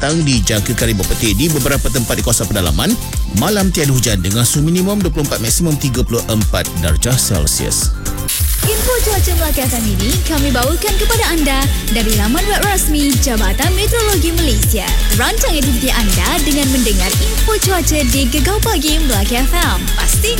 petang dijangkakan ribuan petir di beberapa tempat di kawasan pedalaman. Malam tiada hujan dengan suhu minimum 24, maksimum 34 darjah Celsius. Info cuaca Melaka FM ini kami bawakan kepada anda dari laman web rasmi Jabatan Meteorologi Malaysia. Rancang aktiviti anda dengan mendengar info cuaca di Gegar Pagi Melaka FM. Pastinya